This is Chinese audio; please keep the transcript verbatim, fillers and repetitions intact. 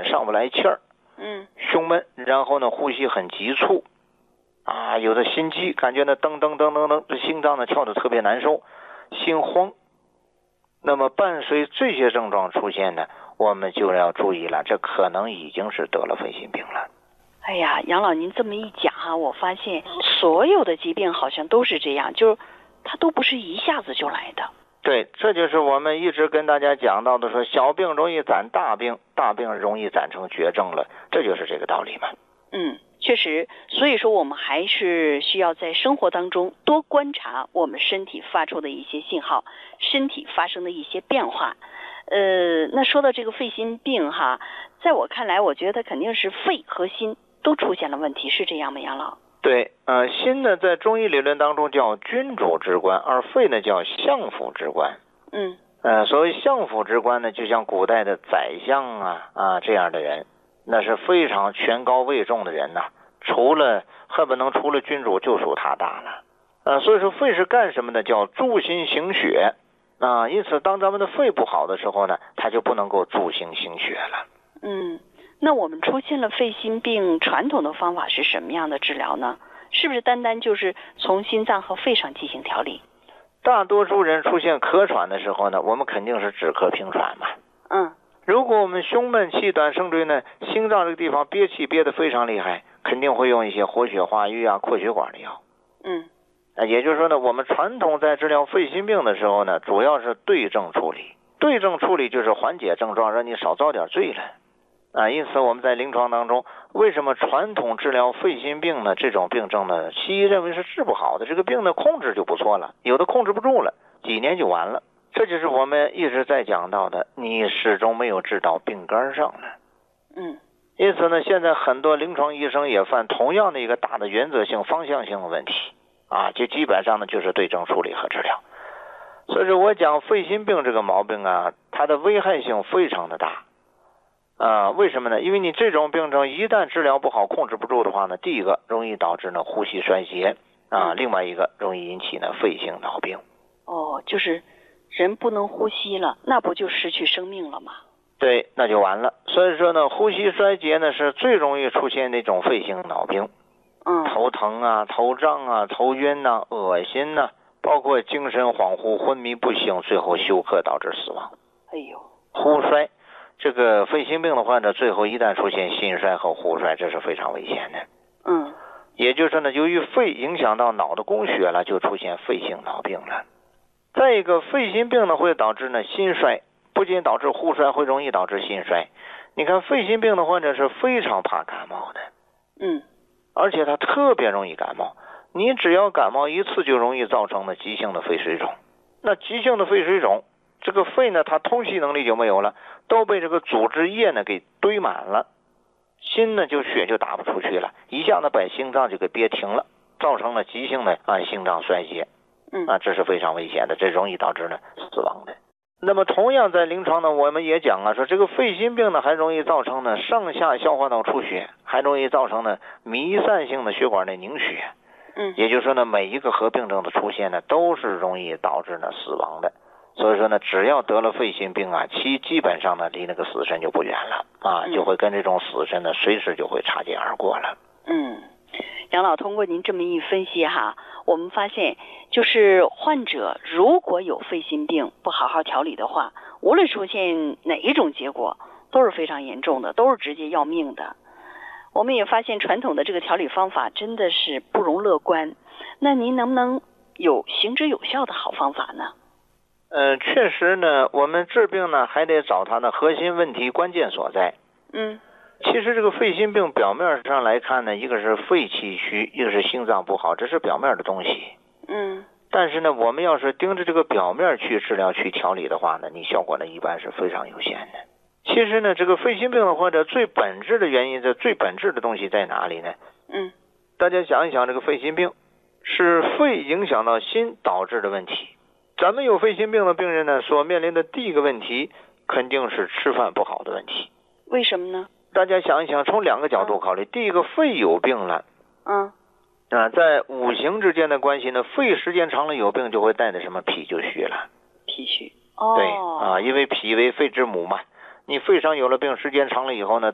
上不来气儿， 嗯， 胸闷，然后呢呼吸很急促，啊，有的心悸，感觉呢噔噔噔噔噔，这心脏呢跳得特别难受，心慌。那么伴随这些症状出现呢，我们就要注意了，这可能已经是得了肺心病了。 哎呀，杨老您这么一讲哈、啊，我发现所有的疾病好像都是这样，就是它都不是一下子就来的。 对，这就是我们一直跟大家讲到的，说小病容易攒大病，大病容易攒成绝症了，这就是这个道理嘛。 嗯，确实，所以说我们还是需要在生活当中多观察我们身体发出的一些信号，身体发生的一些变化。呃，那说到这个肺心病哈，在我看来，我觉得它肯定是肺和心都出现了问题，是这样吗，杨老？ 对，呃，心呢在中医理论当中叫君主之官，而肺呢叫相府之官。 嗯， 呃，所谓相府之官呢，就像古代的宰相啊啊这样的人，那是非常权高位重的人呐、啊，除了恨不能除了君主就属他大了。呃，所以说肺是干什么的？叫助心行血啊。因此，当咱们的肺不好的时候呢，它就不能够助心行血了。 嗯。那我们出现了肺心病，传统的方法是什么样的治疗呢？是不是单单就是从心脏和肺上进行调理？ 大多数人出现咳喘的时候呢，我们肯定是止咳平喘嘛。 嗯。 如果我们胸闷气短声坠呢，心脏这个地方憋气憋得非常厉害，肯定会用一些活血化瘀啊、扩血管的药。 嗯。 也就是说呢，我们传统在治疗肺心病的时候呢，主要是对症处理。对症处理就是缓解症状，让你少遭点罪了。啊，因此我们在临床当中，为什么传统治疗肺心病呢？这种病症呢，西医认为是治不好的，这个病呢控制就不错了，有的控制不住了，几年就完了。这就是我们一直在讲到的，你始终没有治到病根上了。 嗯。 因此呢，现在很多临床医生也犯同样的一个大的原则性、方向性的问题啊，就基本上呢就是对症处理和治疗。所以说我讲肺心病这个毛病啊，它的危害性非常的大。啊，为什么呢？因为你这种病症一旦治疗不好、控制不住的话呢，第一个容易导致呢呼吸衰竭啊，另外一个容易引起呢肺性脑病。 哦，就是人不能呼吸了，那不就失去生命了吗？ 对，那就完了。所以说呢，呼吸衰竭呢是最容易出现那种肺性脑病。 嗯， 头疼啊、头胀啊、头晕呐、啊、恶心呐、啊，包括精神恍惚、昏迷不醒，最后休克导致死亡。 哎呦， 呼衰。这个肺心病的患者最后一旦出现心衰和呼衰，这是非常危险的。 嗯， 也就是说呢，由于肺影响到脑的供血了，就出现肺性脑病了。再一个，肺心病呢会导致呢心衰，不仅导致呼衰，会容易导致心衰。你看肺心病的患者是非常怕感冒的， 嗯， 而且他特别容易感冒。你只要感冒一次，就容易造成呢急性的肺水肿。那急性的肺水肿，这个肺呢，它通气能力就没有了，都被这个组织液呢给堆满了，心呢就血就打不出去了，一下子把心脏就给憋停了，造成了急性的啊心脏衰竭。 嗯啊，这是非常危险的，这容易导致呢死亡的。那么同样在临床呢，我们也讲啊，说这个肺心病呢还容易造成呢上下消化道出血，还容易造成呢弥散性的血管内凝血。 嗯， 也就是说呢，每一个合并症的出现呢，都是容易导致呢死亡的。所以说呢，只要得了肺心病啊，其基本上呢离那个死神就不远了啊，就会跟这种死神呢随时就会擦肩而过了。 嗯，杨老，通过您这么一分析哈，我们发现就是患者如果有肺心病不好好调理的话，无论出现哪一种结果都是非常严重的，都是直接要命的。我们也发现传统的这个调理方法真的是不容乐观，那您能不能有行之有效的好方法呢？ 呃，确实呢，我们治病呢还得找它的核心问题关键所在。 嗯， 其实这个肺心病表面上来看呢，一个是肺气虚，一个是心脏不好，这是表面的东西。 嗯， 但是呢，我们要是盯着这个表面去治疗、去调理的话呢，你效果呢一般是非常有限的。其实呢，这个肺心病的患者最本质的原因，这最本质的东西在哪里呢？ 嗯， 大家想一想，这个肺心病是肺影响到心导致的问题。咱们有肺心病的病人呢，所面临的第一个问题肯定是吃饭不好的问题。 为什么呢？ 大家想一想，从两个角度考虑。嗯、第一个，肺有病了， 嗯， 啊，在五行之间的关系呢，肺时间长了有病，就会带的什么脾就虚了。 脾虚，哦， 对啊，因为脾为肺之母嘛，你肺上有了病，时间长了以后呢，